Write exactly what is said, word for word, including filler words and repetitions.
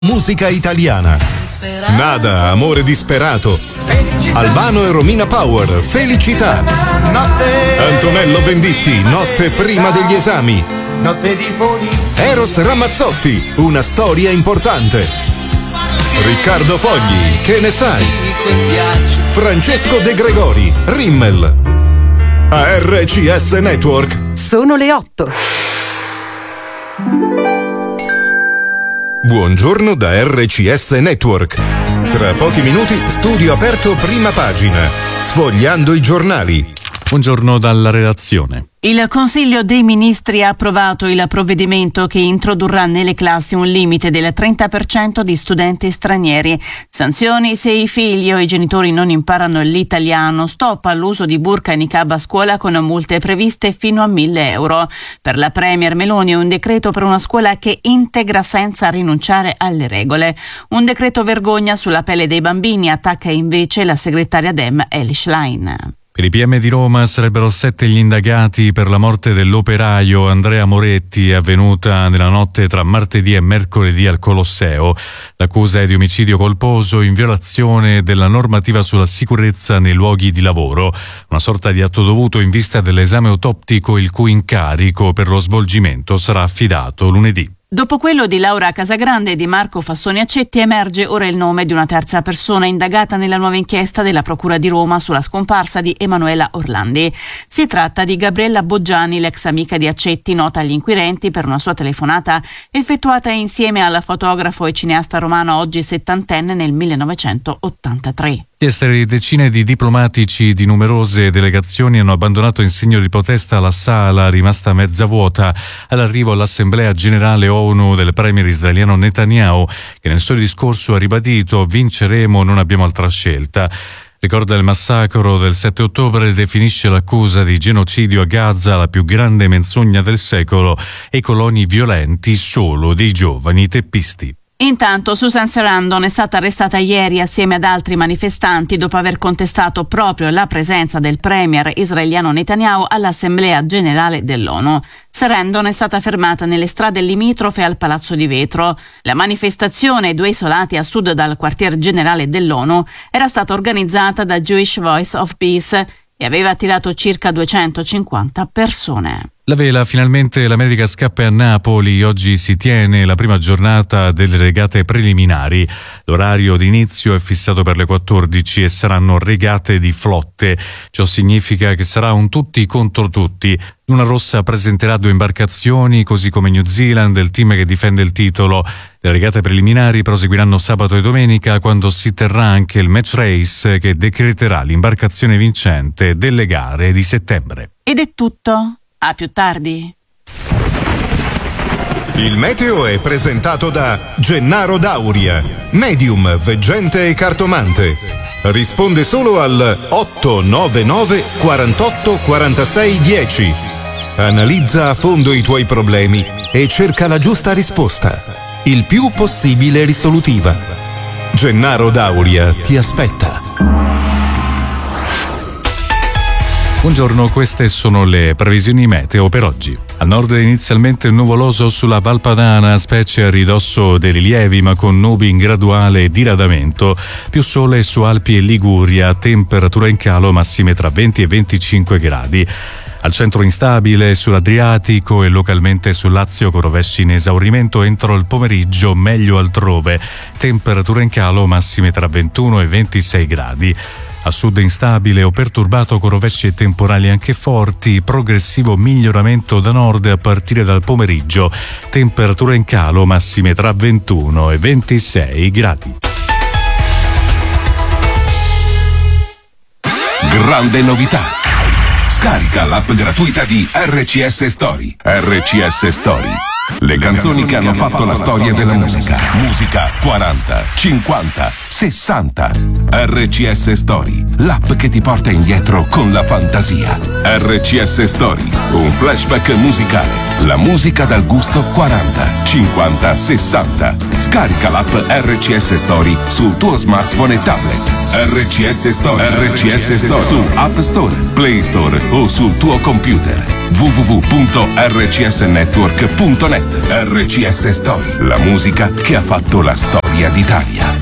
Musica italiana. Nada, amore disperato. Albano e Romina Power, Felicità. Antonello Venditti, Notte prima degli esami. Eros Ramazzotti, Una storia importante. Riccardo Fogli, Che ne sai? Francesco De Gregori, Rimmel. A R C S Network sono le otto. Buongiorno da R C S Network. Tra pochi minuti studio aperto prima pagina, sfogliando i giornali. Buongiorno dalla redazione. Il Consiglio dei Ministri ha approvato il provvedimento che introdurrà nelle classi un limite del trenta per cento di studenti stranieri. Sanzioni se i figli o i genitori non imparano l'italiano. Stop all'uso di burqa e niqab a scuola con multe previste fino a mille euro. Per la Premier Meloni un decreto per una scuola che integra senza rinunciare alle regole. Un decreto vergogna sulla pelle dei bambini, attacca invece la segretaria Dem Eli Schlein. Per i P M di Roma sarebbero sette gli indagati per la morte dell'operaio Andrea Moretti, avvenuta nella notte tra martedì e mercoledì al Colosseo. L'accusa è di omicidio colposo in violazione della normativa sulla sicurezza nei luoghi di lavoro, una sorta di atto dovuto in vista dell'esame autoptico il cui incarico per lo svolgimento sarà affidato lunedì. Dopo quello di Laura Casagrande e di Marco Fassoni Accetti emerge ora il nome di una terza persona indagata nella nuova inchiesta della Procura di Roma sulla scomparsa di Emanuela Orlandi. Si tratta di Gabriella Boggiani, l'ex amica di Accetti, nota agli inquirenti per una sua telefonata effettuata insieme al fotografo e cineasta romano oggi settantenne nel millenovecentottantatré. Esteri, decine di diplomatici di numerose delegazioni hanno abbandonato in segno di protesta la sala rimasta mezza vuota all'arrivo all'Assemblea Generale ONU del premier israeliano Netanyahu, che nel suo discorso ha ribadito «vinceremo, non abbiamo altra scelta». Ricorda il massacro del sette ottobre e definisce l'accusa di genocidio a Gaza la più grande menzogna del secolo e i coloni violenti solo dei giovani teppisti. Intanto Susan Sarandon è stata arrestata ieri assieme ad altri manifestanti dopo aver contestato proprio la presenza del premier israeliano Netanyahu all'Assemblea Generale dell'ONU. Sarandon è stata fermata nelle strade limitrofe al Palazzo di Vetro. La manifestazione, due isolati a sud dal quartier generale dell'ONU, era stata organizzata da Jewish Voice of Peace e aveva attirato circa duecentocinquanta persone. La vela, finalmente l'America scappa a Napoli. Oggi si tiene la prima giornata delle regate preliminari. L'orario di inizio è fissato per le quattordici e saranno regate di flotte. Ciò significa che sarà un tutti contro tutti. Luna Rossa presenterà due imbarcazioni, così come New Zealand, il team che difende il titolo. Le regate preliminari proseguiranno sabato e domenica, quando si terrà anche il match race che decreterà l'imbarcazione vincente delle gare di settembre. Ed è tutto. A più tardi. Il meteo è presentato da Gennaro Dauria, medium, veggente e cartomante. Risponde solo al otto nove nove quarantotto quarantasei dieci. Analizza a fondo i tuoi problemi e cerca la giusta risposta, il più possibile risolutiva. Gennaro Dauria ti aspetta. Buongiorno, queste sono le previsioni meteo per oggi. Al nord inizialmente nuvoloso sulla Valpadana, specie a ridosso dei rilievi, ma con nubi in graduale diradamento. Più sole su Alpi e Liguria, temperatura in calo, massime tra venti e venticinque gradi. Al centro instabile sull'Adriatico e localmente sul Lazio, con rovesci in esaurimento entro il pomeriggio, meglio altrove. Temperatura in calo, massime tra ventuno e ventisei gradi. A sud instabile o perturbato con rovesci e temporali anche forti, progressivo miglioramento da nord a partire dal pomeriggio, temperatura in calo, massime tra ventuno e ventisei gradi. Grande novità! Scarica l'app gratuita di R C S Story. R C S Story. Le canzoni che hanno fatto la storia della musica. Musica quaranta, cinquanta, sessanta. R C S Story, l'app che ti porta indietro con la fantasia. R C S Story, un flashback musicale. La musica dal gusto quaranta, cinquanta, sessanta. Scarica l'app R C S Story sul tuo smartphone e tablet. R C S Story, R C S Story su App Store, Play Store o sul tuo computer. w w w punto r c s network punto net. R C S Story, la musica che ha fatto la storia d'Italia.